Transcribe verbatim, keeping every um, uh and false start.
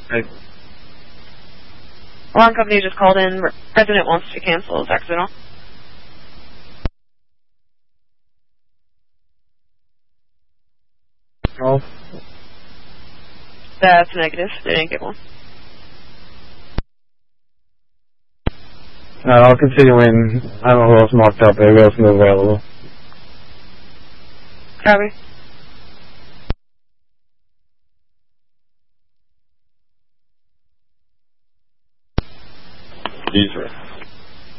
Right. Alarm company just called in. Resident wants to cancel his accidental. Oh. That's negative. They didn't get one. Alright, I'll continue in. I don't know who else marked up. Everybody else is available. Copy.